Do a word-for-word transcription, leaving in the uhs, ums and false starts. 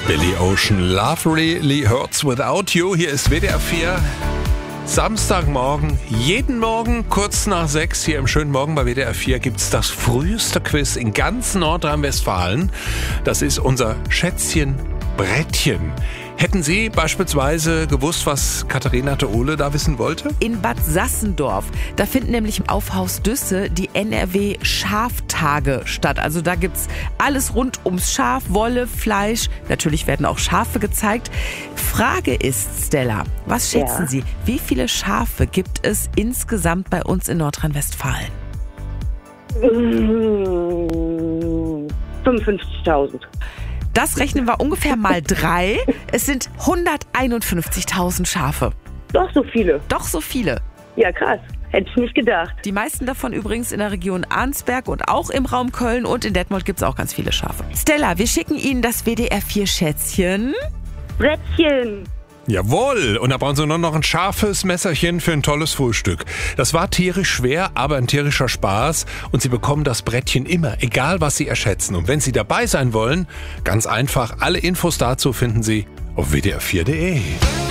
Billy Ocean, Love Really Hurts Without You. Hier ist W D R vier. Samstagmorgen, jeden Morgen kurz nach sechs hier im schönen Morgen bei W D R vier gibt es das früheste Quiz in ganz Nordrhein-Westfalen. Das ist unser Schätzchen-Brettchen. Hätten Sie beispielsweise gewusst, was Katharina Theole da wissen wollte? In Bad Sassendorf, da finden nämlich im Aufhaus Düsse die N R W Schaftage statt. Also da gibt's alles rund ums Schaf, Wolle, Fleisch. Natürlich werden auch Schafe gezeigt. Frage ist, Stella, was schätzen Ja. Sie, wie viele Schafe gibt es insgesamt bei uns in Nordrhein-Westfalen? Mmh, fünfundfünfzigtausend. Das rechnen wir ungefähr mal drei. Es sind hunderteinundfünfzigtausend Schafe. Doch so viele. Doch so viele. Ja, krass. Hätte ich nicht gedacht. Die meisten davon übrigens in der Region Arnsberg und auch im Raum Köln, und in Detmold gibt es auch ganz viele Schafe. Stella, wir schicken Ihnen das W D R vier Schätzchen. Brettchen. Jawohl, und da brauchen Sie nur noch ein scharfes Messerchen für ein tolles Frühstück. Das war tierisch schwer, aber ein tierischer Spaß. Und Sie bekommen das Brettchen immer, egal was Sie erschätzen. Und wenn Sie dabei sein wollen, ganz einfach, alle Infos dazu finden Sie auf W D R vier punkt de.